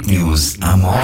Good News am Morgen.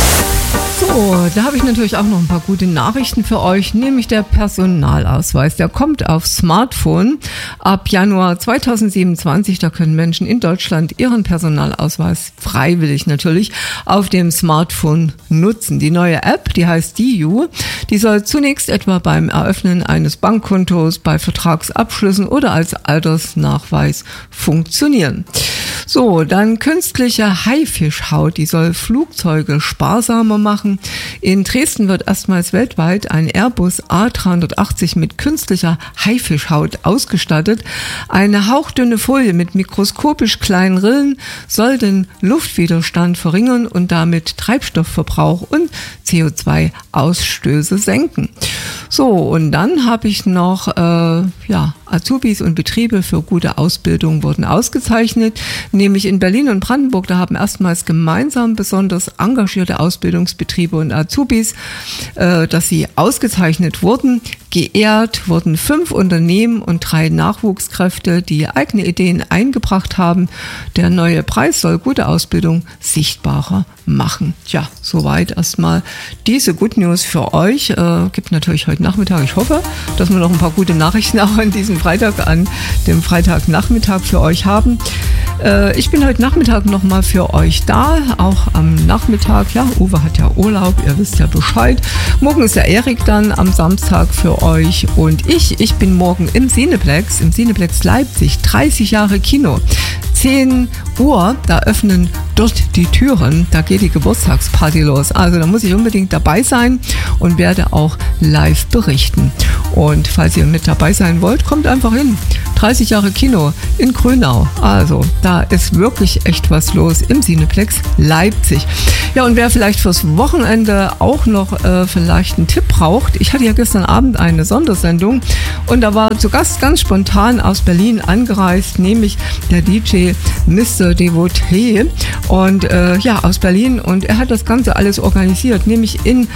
So, da habe ich natürlich auch noch ein paar gute Nachrichten für euch, nämlich der Personalausweis. Der kommt auf Smartphone ab Januar 2027. Da können Menschen in Deutschland ihren Personalausweis freiwillig natürlich auf dem Smartphone nutzen. Die neue App, die heißt DIU, die soll zunächst etwa beim Eröffnen eines Bankkontos, bei Vertragsabschlüssen oder als Altersnachweis funktionieren. So, dann künstliche Haifischhaut, die soll Flugzeuge sparsamer machen. In Dresden wird erstmals weltweit ein Airbus A380 mit künstlicher Haifischhaut ausgestattet. Eine hauchdünne Folie mit mikroskopisch kleinen Rillen soll den Luftwiderstand verringern und damit Treibstoffverbrauch und CO2-Ausstöße senken. So, und dann habe ich noch Azubis und Betriebe für gute Ausbildung wurden ausgezeichnet, nämlich in Berlin und Brandenburg. Da haben erstmals gemeinsam besonders engagierte Ausbildungsbetriebe und Azubis, dass sie ausgezeichnet wurden. Geehrt wurden 5 Unternehmen und 3 Nachwuchskräfte, die eigene Ideen eingebracht haben. Der neue Preis soll gute Ausbildung sichtbarer machen. Tja, soweit erstmal diese Good News für euch. Gibt natürlich heute Nachmittag. Ich hoffe, dass wir noch ein paar gute Nachrichten auch an diesem Freitag, an dem Freitagnachmittag für euch haben. Ich bin heute Nachmittag nochmal für euch da, auch am Nachmittag. Ja, Uwe hat ja Urlaub, ihr wisst ja Bescheid. Morgen ist der Erik dann am Samstag für euch und ich bin morgen im Cineplex Leipzig, 30 Jahre Kino. 10 Uhr, da öffnen dort die Türen, da geht die Geburtstagsparty los. Also da muss ich unbedingt dabei sein und werde auch live berichten. Und falls ihr mit dabei sein wollt, kommt einfach hin. 30 Jahre Kino in Grünau. Also da ist wirklich echt was los im Cineplex Leipzig. Ja, und wer vielleicht fürs Wochenende auch noch vielleicht einen Tipp braucht. Ich hatte ja gestern Abend eine Sondersendung und da war zu Gast ganz spontan aus Berlin angereist, nämlich der DJ Mr. Devotee und aus Berlin, und er hat das Ganze alles organisiert, nämlich in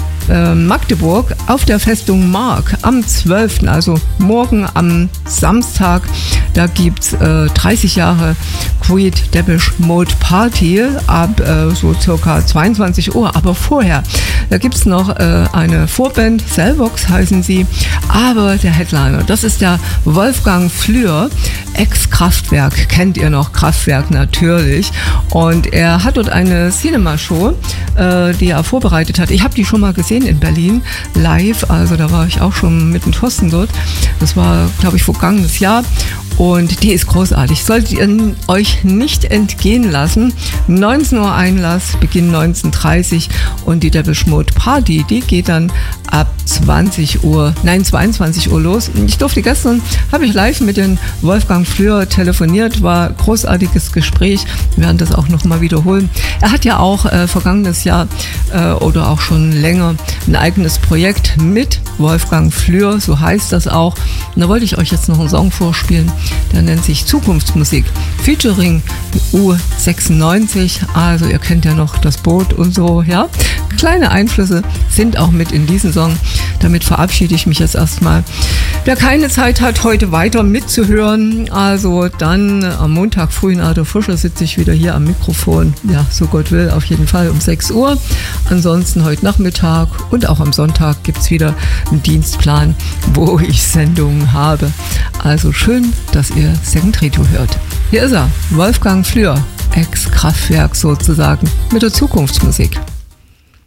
Magdeburg auf der Festung Mark am 12., also morgen am Samstag. Da gibt's 30 Jahre Creed Depeche Mode Party ab so circa 22 Uhr. Aber vorher, da gibt's noch eine Vorband, Cellvox heißen sie, aber der Headliner, das ist der Wolfgang Flür, Ex-Kraftwerk, kennt ihr noch, Kraftwerk natürlich, und er hat dort eine Cinema-Show, die er vorbereitet hat. Ich habe die schon mal gesehen in Berlin live, also da war ich auch schon mit dem Thorsten dort. Das war, glaube ich, vergangenes Jahr. Und die ist großartig. Solltet ihr euch nicht entgehen lassen. 19 Uhr Einlass, Beginn 19:30 und die Depeche Mode Party, die geht dann ab 22 Uhr los. Und ich durfte gestern, habe ich live mit den Wolfgang Flür telefoniert, war ein großartiges Gespräch. Wir werden das auch nochmal wiederholen. Er hat ja auch vergangenes Jahr oder auch schon länger ein eigenes Projekt mit Wolfgang Flür, so heißt das auch. Und da wollte ich euch jetzt noch einen Song vorspielen. Der nennt sich Zukunftsmusik, featuring U96. Also ihr kennt ja noch das Boot und so, ja. Kleine Einflüsse sind auch mit in diesem Song. Damit verabschiede ich mich jetzt erstmal. Wer keine Zeit hat, heute weiter mitzuhören, also dann am Montag früh in Ado Frischer sitze ich wieder hier am Mikrofon. Ja, so Gott will, auf jeden Fall um 6 Uhr. Ansonsten heute Nachmittag und auch am Sonntag gibt es wieder einen Dienstplan, wo ich Sendungen habe. Also schön, dass ihr Second Retro hört. Hier ist er, Wolfgang Flür, Ex-Kraftwerk sozusagen, mit der Zukunftsmusik.